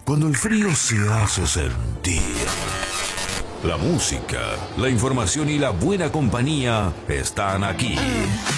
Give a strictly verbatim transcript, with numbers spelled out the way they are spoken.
cuando el frío se hace sentir. La música, la información y la buena compañía están aquí.